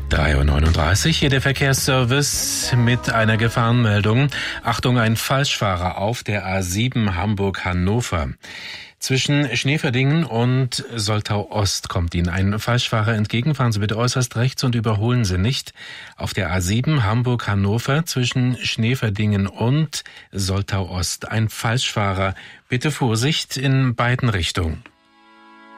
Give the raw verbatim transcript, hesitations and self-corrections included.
drei Uhr neununddreißig, hier der Verkehrsservice mit einer Gefahrenmeldung. Achtung, ein Falschfahrer auf der A sieben Hamburg-Hannover. Zwischen Schneeverdingen und Soltau-Ost kommt Ihnen ein Falschfahrer entgegen. Fahren Sie bitte äußerst rechts und überholen Sie nicht. Auf der A sieben Hamburg-Hannover zwischen Schneeverdingen und Soltau-Ost. Ein Falschfahrer. Bitte Vorsicht in beiden Richtungen.